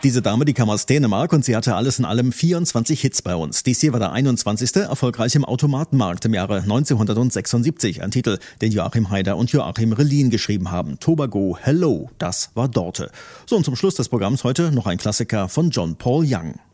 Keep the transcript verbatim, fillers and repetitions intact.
Diese Dame, die kam aus Dänemark und sie hatte alles in allem vierundzwanzig Hits bei uns. Dies hier war der einundzwanzigste erfolgreich im Automatenmarkt im Jahre neunzehnhundertsechsundsiebzig. Ein Titel, den Joachim Haider und Joachim Relin geschrieben haben. Tobago, Hello, das war Dorte. So, und zum Schluss des Programms heute noch ein Klassiker von John Paul Young.